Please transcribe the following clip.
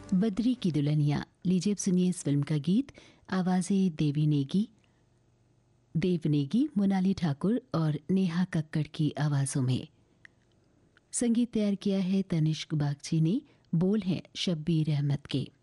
बद्री की दुल्हनिया। लीजिए अब सुनिए इस फिल्म का गीत। आवाज़ें देवनेगी, मोनाली ठाकुर और नेहा कक्कड़ की आवाज़ों में। संगीत तैयार किया है तनिष्क बागची ने। बोल हैं शब्बीर अहमद के।